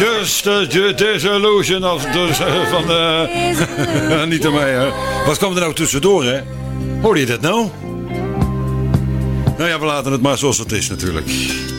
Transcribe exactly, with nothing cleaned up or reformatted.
Just a disillusion of dus, uh, van uh, Anita Meijer. Wat kwam er nou tussendoor, hè? Hoorde je dat nou? Nou ja, we laten het maar zoals het is natuurlijk.